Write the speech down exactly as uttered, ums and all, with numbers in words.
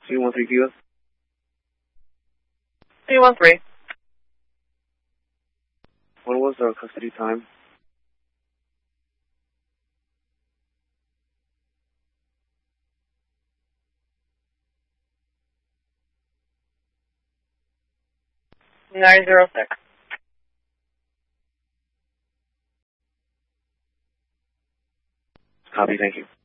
two one three Kilo. two one three. What was our custody time? nine zero six. Copy, thank you.